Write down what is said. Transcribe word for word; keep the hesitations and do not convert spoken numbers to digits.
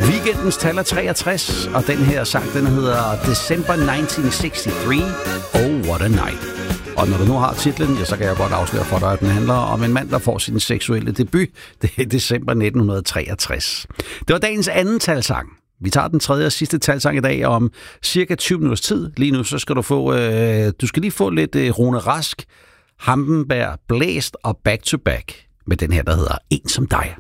Weekendens tal er treogtres, og den her sang, den hedder December nitten seksogtres. Oh, what a night. Og når du nu har titlen, ja, så kan jeg godt afsløre for dig, at den handler om en mand, der får sin seksuelle debut. Det er december nitten treogtres. Det var dagens anden talsang. Vi tager den tredje og sidste talsang i dag om cirka tyve minutters tid. Lige nu så skal du få, øh, du skal lige få lidt øh, Rune Rask, Hampenberg, Blæst og Back to Back med den her, der hedder En som dig.